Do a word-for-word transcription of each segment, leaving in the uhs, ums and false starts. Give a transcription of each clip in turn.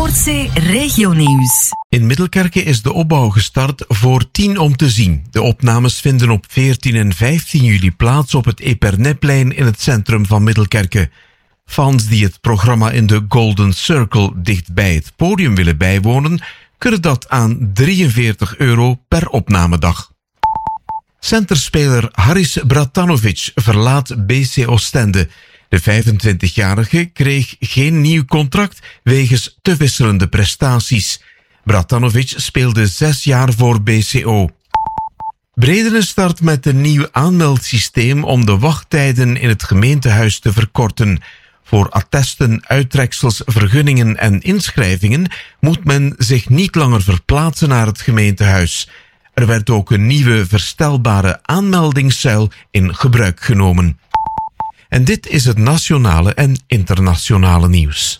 Noordzee Regionieuws. In Middelkerke is de opbouw gestart voor tien om te zien. De opnames vinden op veertien en vijftien juli plaats op het Epernetplein in het centrum van Middelkerke. Fans die het programma in de Golden Circle dicht bij het podium willen bijwonen, kunnen dat aan drieënveertig euro per opnamedag. Centerspeler Haris Bratanovic verlaat B C Oostende. De vijfentwintigjarige kreeg geen nieuw contract wegens te wisselende prestaties. Bratanovic speelde zes jaar voor B C O. Bredene start met een nieuw aanmeldsysteem om de wachttijden in het gemeentehuis te verkorten. Voor attesten, uittreksels, vergunningen en inschrijvingen moet men zich niet langer verplaatsen naar het gemeentehuis. Er werd ook een nieuwe verstelbare aanmeldingszuil in gebruik genomen. En dit is het nationale en internationale nieuws.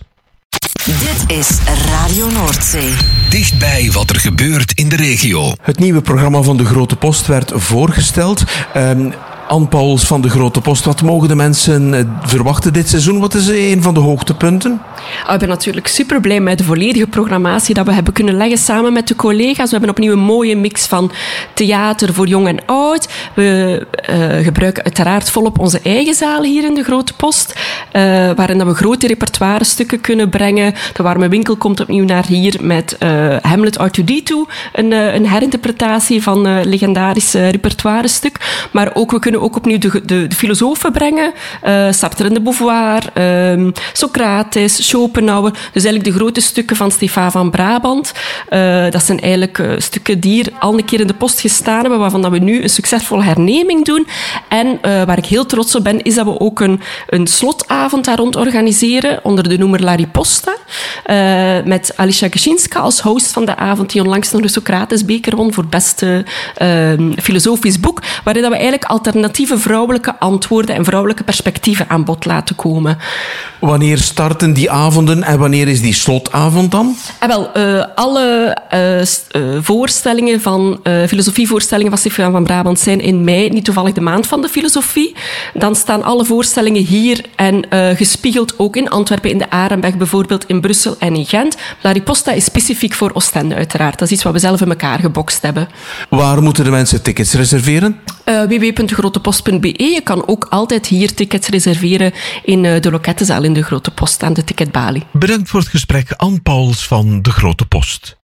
Dit is Radio Noordzee. Dichtbij wat er gebeurt in de regio. Het nieuwe programma van de Grote Post werd voorgesteld. Um, Anne Pauwels van de Grote Post, wat mogen de mensen verwachten dit seizoen? Wat is een van de hoogtepunten? Oh, ik ben natuurlijk super blij met de volledige programmatie dat we hebben kunnen leggen samen met de collega's. We hebben opnieuw een mooie mix van theater voor jong en oud. We uh, gebruiken uiteraard volop onze eigen zaal hier in de Grote Post, uh, waarin dat we grote repertoire stukken kunnen brengen. De Warme Winkel komt opnieuw naar hier met uh, Hamlet R twee D twee, een, uh, een herinterpretatie van een uh, legendarisch uh, repertoire stuk. Maar ook, we kunnen ook opnieuw de, de, de filosofen brengen. Uh, Sartre en de Beauvoir, uh, Socrates, Schopenhauer. Dus eigenlijk de grote stukken van Stefan van Brabant. Uh, dat zijn eigenlijk uh, stukken die hier al een keer in de post gestaan hebben, waarvan dat we nu een succesvolle herneming doen. En uh, waar ik heel trots op ben, is dat we ook een, een slotavond daar rond organiseren, onder de noemer La Riposta. Uh, met Alicia Kaczynska als host van de avond, die onlangs nog de Socratesbeker won voor het beste uh, filosofisch boek, waarin dat we eigenlijk alternatieve vrouwelijke antwoorden en vrouwelijke perspectieven aan bod laten komen. Wanneer starten die avonden en wanneer is die slotavond dan? Ah, wel, uh, alle uh, uh, voorstellingen van, uh, filosofievoorstellingen van Stefan van Brabant zijn in mei, niet toevallig de maand van de filosofie. Dan staan alle voorstellingen hier en uh, gespiegeld ook in Antwerpen, in de Arenberg bijvoorbeeld, in Brussel en in Gent. La Riposta is specifiek voor Oostende uiteraard. Dat is iets wat we zelf in elkaar gebokst hebben. Waar moeten de mensen tickets reserveren? Uh, w w w punt grotepost punt b e. Je kan ook altijd hier tickets reserveren in uh, de lokettenzaal in de Grote Post aan de ticketbalie. Bedankt voor het gesprek, Anne Pauwels van de Grote Post.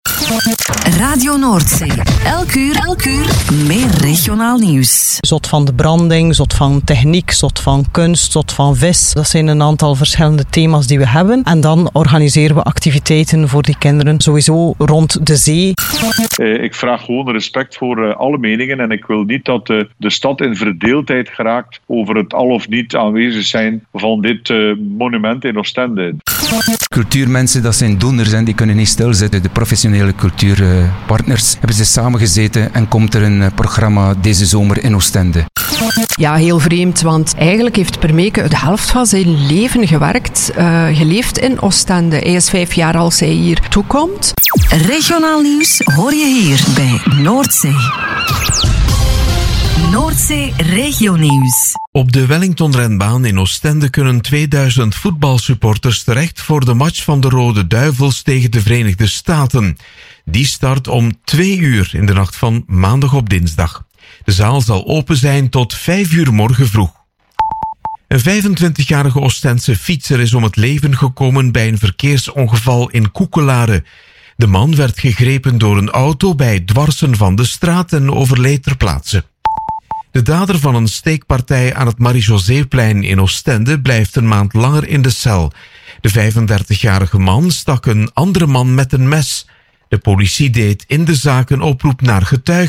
Radio Noordzee. Elk uur, elk uur meer regionaal nieuws. Zot van de branding, zot van techniek, zot van kunst, zot van vis. Dat zijn een aantal verschillende thema's die we hebben. En dan organiseren we activiteiten voor die kinderen, sowieso rond de zee. Uh, ik vraag gewoon respect voor uh, alle meningen en ik wil niet dat uh, de stad in verdeeldheid geraakt over het al of niet aanwezig zijn van dit uh, monument in Oostende. Cultuurmensen, dat zijn doeners en die kunnen niet stilzitten. De professionele cultuurpartners hebben ze samengezeten en komt er een programma deze zomer in Oostende. Ja, heel vreemd, want eigenlijk heeft Permeke de helft van zijn leven gewerkt, uh, geleefd in Oostende. Hij is vijf jaar als hij hier toekomt. Regionaal nieuws hoor je hier bij Noordzee. Noordzee Regionieuws. Op de Wellington-renbaan in Oostende kunnen tweeduizend voetbalsupporters terecht voor de match van de Rode Duivels tegen de Verenigde Staten. Die start om twee uur in de nacht van maandag op dinsdag. De zaal zal open zijn tot vijf uur morgen vroeg. Een vijfentwintigjarige Oostense fietser is om het leven gekomen bij een verkeersongeval in Koekelare. De man werd gegrepen door een auto bij het dwarsen van de straat en overleed ter plaatse. De dader van een steekpartij aan het Marie-Joséplein in Oostende blijft een maand langer in de cel. De vijfendertigjarige man stak een andere man met een mes. De politie deed in de zaak een oproep naar getuigen.